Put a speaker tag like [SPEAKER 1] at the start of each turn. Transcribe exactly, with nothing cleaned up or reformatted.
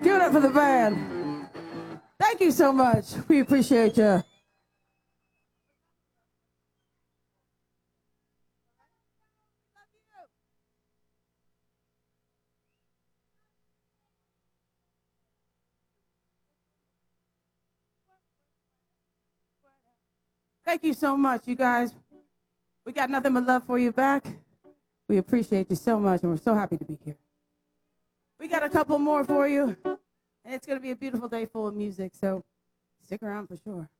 [SPEAKER 1] Give it up for the band. Thank you so much. We appreciate you. Thank you so much, you guys. We got nothing but love for you back. We appreciate you so much, and we're so happy to be here. We got a couple more for you, and it's going to be a beautiful day full of music, so stick around for sure.